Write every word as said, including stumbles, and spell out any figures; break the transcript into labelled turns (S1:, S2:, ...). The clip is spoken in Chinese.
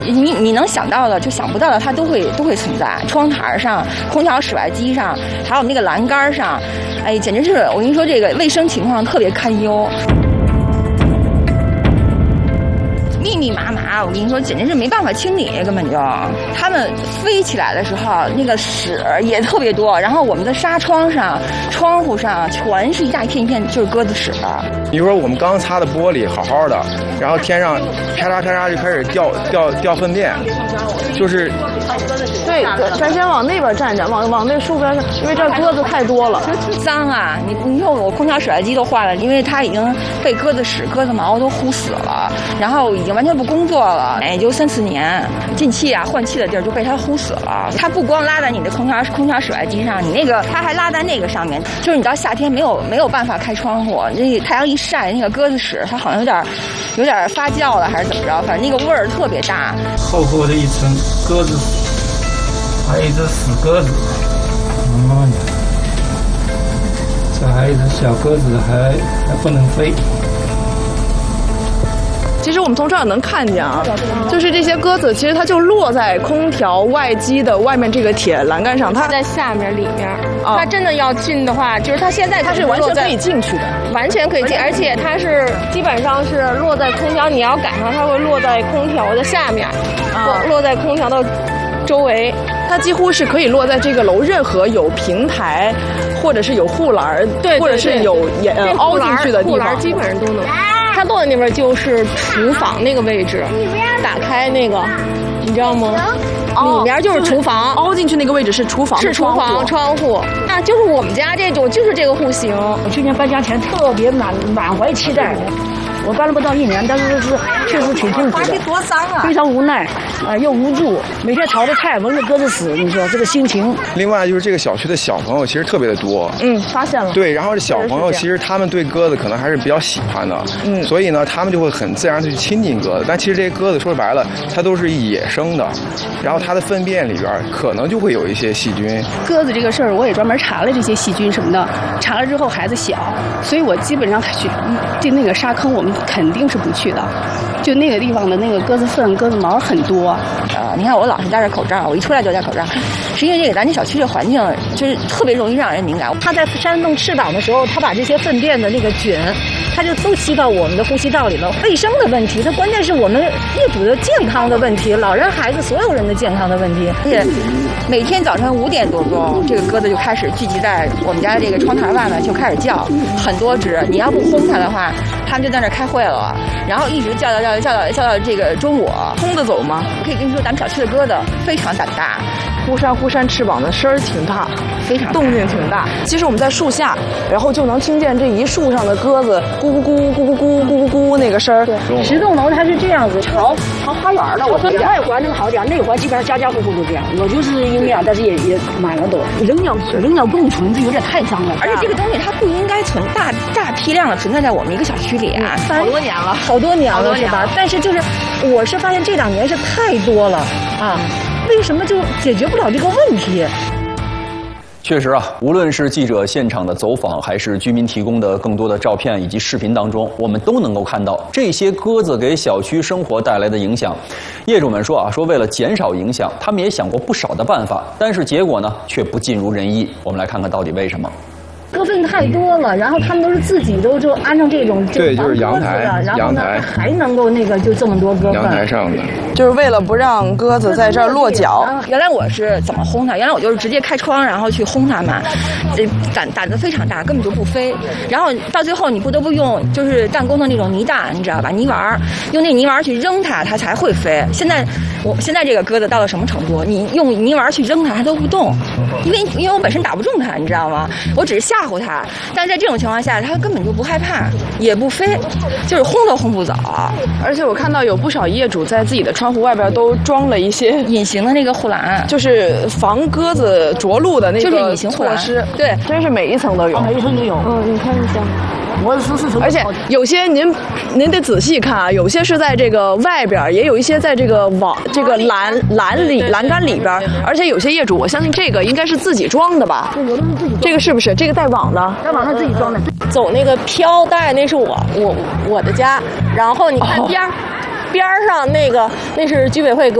S1: 你你能想到的，就想不到的，它都会都会存在。窗台上、空调室外机上，还有那个栏杆上，哎，简直是我跟你说，这个卫生情况特别堪忧。密密麻麻，我跟你说，简直是没办法清理，根本就。它们飞起来的时候，那个屎也特别多，然后我们的纱窗上、窗户上全是一大片一片，就是鸽子屎。
S2: 比如说我们刚擦的玻璃好好的，然后天上咔嚓咔嚓就开始掉掉掉粪便，就是。
S3: 对，咱先往那边站站，往往那树边上，因为这鸽子太多了，
S1: 脏啊！你你说我空调室外机都坏了，因为它已经被鸽子屎、鸽子毛都呼死了，然后已经完全不工作了，哎，就三四年，进气啊、换气的地儿就被它呼死了。它不光拉在你的空调空调室外机上，你那个它还拉在那个上面，就是你到夏天没有没有办法开窗户，那太阳一晒，那个鸽子屎它好像有点有点发酵了还是怎么着，反正那个味儿特别大，
S4: 厚厚的一层鸽子屎。还有一只死鸽子，哦，这还有一只小鸽子还还不能飞。
S3: 其实我们从这儿能看见啊，就是这些鸽子，其实它就落在空调外机的外面这个铁栏杆上，它
S5: 在下面里面。哦、它真的要进的话，就是它现在
S3: 它是完全可以进去的，
S5: 完全可以进，而且它是基本上是落在空调，你要赶上它会落在空调的下面，啊、落在空调的周围。
S3: 它几乎是可以落在这个楼任何有平台，或者是有护栏，
S5: 对，
S3: 或者是有也呃凹进去的地方，
S5: 护栏基本上都能。它落在那边就是厨房那个位置，打开那个，你知道吗？哦、里面就是厨房，
S3: 凹进去那个位置是厨房，
S5: 是厨房窗户。那就是我们家这种，就是这个户型。
S6: 我去年搬家前特别满满怀期待。我搬了不到一年，但是是确实挺痛苦的，
S1: 多脏啊！
S6: 非常无奈，啊、呃、又无助，每天炒的菜闻着鸽子屎，你说这个心情。
S2: 另外就是这个小区的小朋友其实特别的多，
S3: 嗯，发现了。
S2: 对，然后这小朋友其实他们对鸽子可能还是比较喜欢的，嗯，所以呢，他们就会很自然的去亲近鸽子。但其实这些鸽子说白了，它都是野生的，然后它的粪便里边可能就会有一些细菌。
S7: 鸽子这个事儿，我也专门查了这些细菌什么的，查了之后孩子小，所以我基本上去进那个沙坑，我们肯定是不去的，就那个地方的那个鸽子粪、鸽子毛很多。
S1: 啊，你看我老是戴着口罩，我一出来就戴口罩，是因为这个咱这小区这环境就是特别容易让人敏感。
S6: 它在扇动翅膀的时候，它把这些粪便的那个菌，它就都吸到我们的呼吸道里了。卫生的问题，它关键是我们业主的健康的问题，老人、孩子所有人的健康的问题。
S1: 而且每天早晨五点多钟，这个鸽子就开始聚集在我们家这个窗台外面，就开始叫，很多只。你要不轰它的话，它们就在那儿开会了，然后一直叫叫叫叫到叫到这个中午。
S3: 轰得走吗？
S1: 我可以跟你说，咱们小区的鸽子非常胆大，
S3: 忽扇忽扇翅膀的声儿挺大，
S1: 非常
S3: 动静挺大。其实我们在树下，然后就能听见这一树上的鸽子咕咕咕咕咕咕咕咕咕那个声儿。
S6: 十栋楼它是这样子，朝朝花园的。我说外环能好点，内环基本上家家户户都这样。我就是阴凉，但是也也满了都。人鸟人鸟共存，这有点太脏了。
S1: 而且这个东西它不应该存大大批量的存在在我们一个小区里啊，
S6: 好多年了，好多年了是吧？但是就是我是发现这两年是太多了啊。为什么就解决不了这个问题？
S8: 确实啊，无论是记者现场的走访，还是居民提供的更多的照片以及视频当中，我们都能够看到这些鸽子给小区生活带来的影响。业主们说啊，说为了减少影响，他们也想过不少的办法，但是结果呢，却不尽如人意。我们来看看到底为什么。
S6: 鸽粪太多了，然后他们都是自己都就安上这种
S2: 对，就是阳台，
S6: 然后呢
S2: 阳台
S6: 还能够那个就这么多鸽粪。
S2: 阳台上的，
S3: 就是为了不让鸽子在这儿落脚。
S1: 原来我是怎么轰它？原来我就是直接开窗，然后去轰它嘛，这胆胆子非常大，根本就不飞。然后到最后你不得不用就是弹弓的那种泥弹，你知道吧？泥丸，用那泥丸去扔它，它才会飞。现在我现在这个鸽子到了什么程度？你用泥丸去扔它，它都不动，因为因为我本身打不中它，你知道吗？我只是吓唬它，但在这种情况下，它根本就不害怕，也不飞，就是轰都轰不走。
S3: 而且我看到有不少业主在自己的窗户外边都装了一些
S1: 隐形的那个护栏，
S3: 就是防鸽子着陆的那个
S1: 就是隐形护栏。对，
S3: 真是每一层都有，
S6: 每一层都有。
S3: 嗯，你看一下。
S6: 我是是
S3: 而且有些您您得仔细看啊，有些是在这个外边，也有一些在这个网这个栏栏里栏杆里边，而且有些业主，我相信这个应该是自己装的吧？
S6: 我都是自己。
S3: 这个是不是？这个带网的？
S6: 带网上自己装的。
S5: 走那个飘带那是我我我的家，然后你看边儿。哦边上那个那是居委会给